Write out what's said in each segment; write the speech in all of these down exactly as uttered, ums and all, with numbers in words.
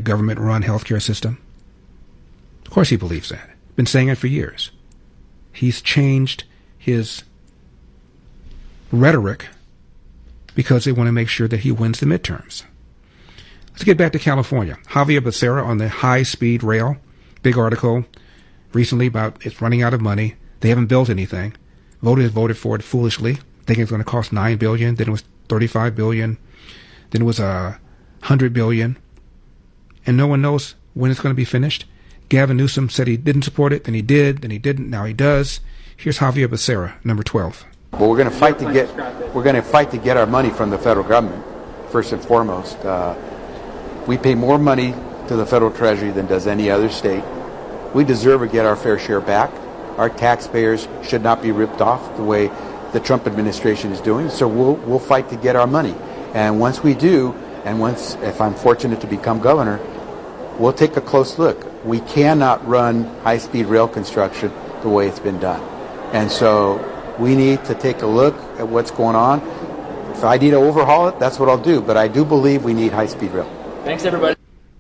government-run healthcare system? Of course he believes that. Been saying it for years. He's changed his rhetoric because they want to make sure that he wins the midterms. Let's get back to California. Javier Becerra on the high-speed rail. Big article recently about it's running out of money. They haven't built anything. Voters voted for it foolishly, thinking it's going to cost nine billion dollars. Then it was thirty-five billion dollars. Then it was uh, one hundred billion dollars. And no one knows when it's going to be finished. Gavin Newsom said he didn't support it, then he did, then he didn't, now he does. Here's Javier Becerra, number twelve. Well, we're going to fight to get we're going to fight to get our money from the federal government. First and foremost, uh, we pay more money to the federal treasury than does any other state. We deserve to get our fair share back. Our taxpayers should not be ripped off the way the Trump administration is doing. So we'll we'll fight to get our money. And once we do, and once if I'm fortunate to become governor, we'll take a close look. We cannot run high-speed rail construction the way it's been done. And so we need to take a look at what's going on. If I need to overhaul it, that's what I'll do. But I do believe we need high-speed rail. Thanks, everybody.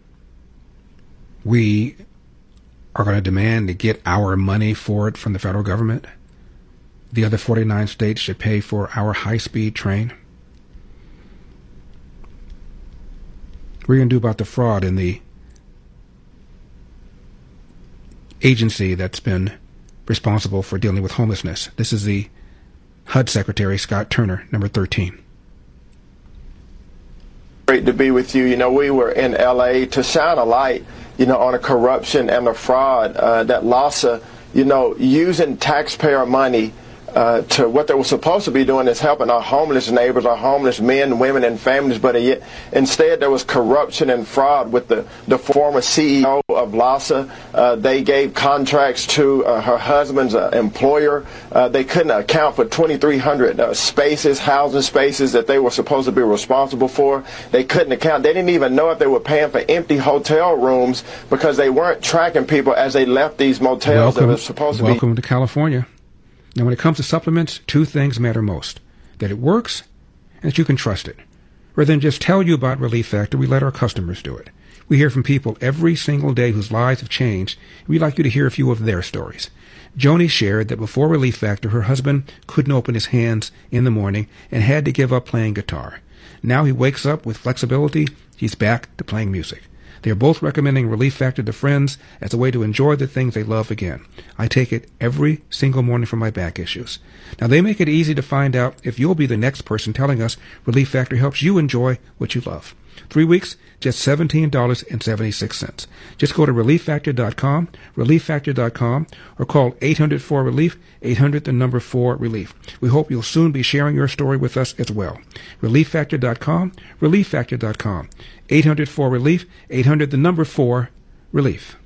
We are going to demand to get our money for it from the federal government. The other forty-nine states should pay for our high-speed train. What are you going to do about the fraud in the agency that's been responsible for dealing with homelessness? This is the H U D Secretary, Scott Turner, number thirteen. Great to be with you. You know, we were in L A to shine a light, you know, on the corruption and the fraud uh, that LAHSA, you know, using taxpayer money Uh, to what they were supposed to be doing is helping our homeless neighbors, our homeless men, women, and families, but yet instead there was corruption and fraud with the, the former C E O of LAHSA. Uh, they gave contracts to uh, her husband's uh, employer. Uh, they couldn't account for twenty-three hundred uh, spaces, housing spaces that they were supposed to be responsible for. They couldn't account. They didn't even know if they were paying for empty hotel rooms because they weren't tracking people as they left these motels welcome, that were supposed to welcome be. Welcome to California. Now, when it comes to supplements, two things matter most. That it works and that you can trust it. Rather than just tell you about Relief Factor, we let our customers do it. We hear from people every single day whose lives have changed, and we'd like you to hear a few of their stories. Joni shared that before Relief Factor, her husband couldn't open his hands in the morning and had to give up playing guitar. Now he wakes up with flexibility. He's back to playing music. They are both recommending Relief Factor to friends as a way to enjoy the things they love again. I take it every single morning for my back issues. Now, they make it easy to find out if you'll be the next person telling us Relief Factor helps you enjoy what you love. Three weeks, just seventeen dollars and seventy-six cents. Just go to relief factor dot com, relief factor dot com, or call eight hundred four relief, eight hundred the number four relief. We hope you'll soon be sharing your story with us as well. relief factor dot com, relief factor dot com, eight hundred four relief, eight hundred the number four relief.